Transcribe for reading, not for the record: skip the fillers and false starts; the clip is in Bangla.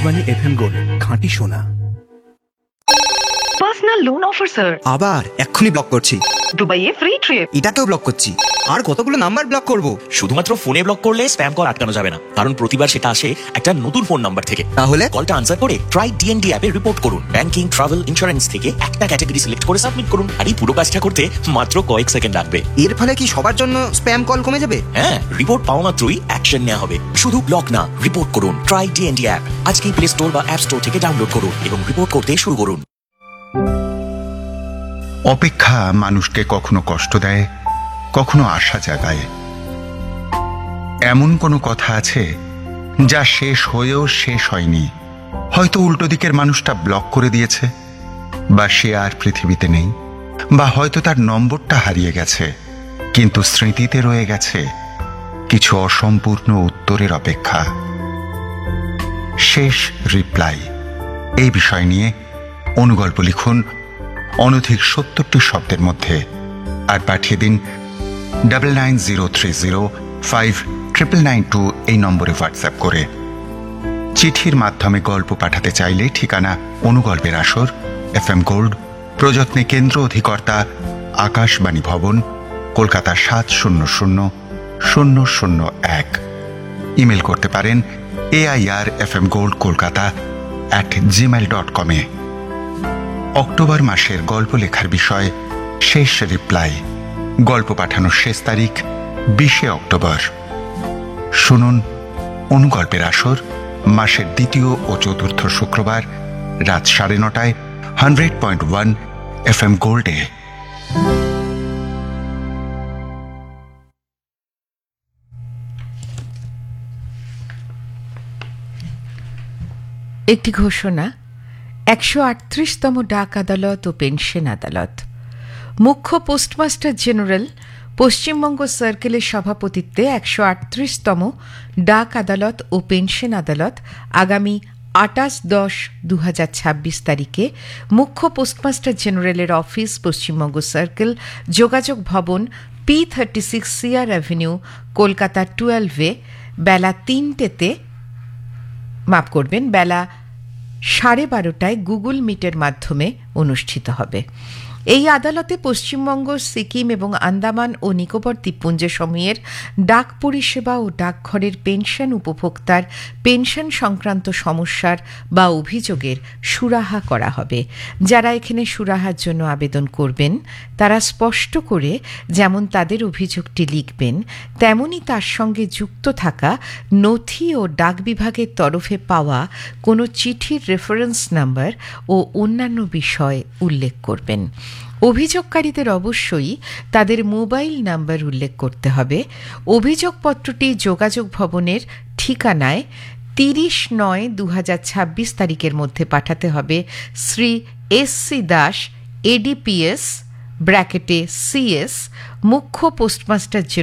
আকাশবাণী FM গোল্ড, খাঁটি সোনা। Personal loan offer sir. আবার এক্ষুনি ব্লক করছি। দুবাইয়ে ফ্রি ট্রিপ। এটাকেও ব্লক করছি। আর কতগুলো নাম্বার ব্লক করব? শুধুমাত্র ফোনে ব্লক করলে স্প্যাম কল আটকানো যাবে না, কারণ প্রতিবার সেটা আসে একটা নতুন ফোন নাম্বার থেকে। তাহলে কলটা আনসার করে ট্রাই ডিএনডি অ্যাপে রিপোর্ট করুন। ব্যাংকিং, ট্রাভেল, ইন্স্যুরেন্স থেকে একটা ক্যাটাগরি সিলেক্ট করে সাবমিট করুন। আর এই পুরো কাজটা করতে মাত্র কয়েক সেকেন্ড লাগবে। এর ফলে কি সবার জন্য স্প্যাম কল কমে যাবে? হ্যাঁ, রিপোর্ট পাওয়া মাত্রই অ্যাকশন নেওয়া হবে। শুধু ব্লক না, রিপোর্ট করুন। ট্রাই ডিএনডি অ্যাপ আজকেই প্লে স্টোর বা অ্যাপ স্টোর থেকে ডাউনলোড করুন এবং রিপোর্ট করতে শুরু করুন। অপেক্ষা মানুষকে কখনো কষ্ট দেয়, কখনো আশা জাগায়। এমন কোনো কথা আছে যা শেষ হয়েও শেষ হয়নি। হয়তো উল্টো দিকের মানুষটা ব্লক করে দিয়েছে, বা সে আর পৃথিবীতে নেই, বা হয়তো তার নম্বরটা হারিয়ে গেছে, কিন্তু স্মৃতিতে রয়ে গেছে কিছু অসম্পূর্ণ উত্তরের অপেক্ষা। শেষ রিপ্লাই, এই বিষয় নিয়ে অনুগল্প লিখুন অনধিক 70টি শব্দের মধ্যে, আর পাঠিয়ে দিন 9903059992 এই নম্বরে হোয়াটসঅ্যাপ করে। চিঠির মাধ্যমে গল্প পাঠাতে চাইলে ঠিকানা অনুগল্পের আসর, FM গোল্ড, প্রযত্নে কেন্দ্র অধিকর্তা, আকাশবাণী ভবন, কলকাতা 700001। ইমেল করতে পারেন airfmgoldkolkata@gmail.com-এ। অক্টোবর মাসের গল্প লেখার বিষয় শেষ রিপ্লাই। গল্প পাঠানোর শেষ তারিখ 20 অক্টোবর। শুনুন অনুগল্পের আসর মাসের দ্বিতীয় ও চতুর্থ শুক্রবার রাত 9:30 100.1 FM গোল্ডে। একটি ঘোষণা। 138তম ডাক আদালত ও পেনশন আদালত। মুখ্য পোস্টমাস্টার জেনারেল, পশ্চিমবঙ্গ সার্কেলের সভাপতিত্বে 138তম ডাক আদালত ও পেনশন আদালত আগামী 28/10/2026 তারিখে মুখ্য পোস্টমাস্টার জেনারেলের অফিস, পশ্চিমবঙ্গ সার্কেল, যোগাযোগ ভবন, P36 সিআর অ্যাভিনিউ, কলকাতা 12-এ বেলা 3টেতে, মাফ করবেন, বেলা 12:30টায় গুগল মিটের মাধ্যমে অনুষ্ঠিত হবে। এই আদালতে পশ্চিমবঙ্গ, সিকিম এবং আন্দামান ও নিকোবর দ্বীপপুঞ্জ সমূহের ডাক পরিষেবা ও ডাকঘরের পেনশন উপভোক্তার পেনশন সংক্রান্ত সমস্যার বা অভিযোগের সুরাহা করা হবে। যারা এখানে সুরাহার জন্য আবেদন করবেন তারা স্পষ্ট করে যেমন তাদের অভিযোগটি লিখবেন, তেমনি তার সঙ্গে যুক্ত থাকা নথি ও ডাক বিভাগের তরফে পাওয়া কোনো চিঠির রেফারেন্স নাম্বার ও অন্যান্য বিষয় উল্লেখ করবেন। অভিযোগকারীদের অবশ্যই তাদের মোবাইল নাম্বার উল্লেখ করতে হবে। অভিযোগপত্রটি যোগাযোগ ভবনের ঠিকানায় 30/9/2026 তারিখের মধ্যে পাঠাতে হবে। Shri SC Das, ADPS (CS), মুখ্য পোস্টমাস্টার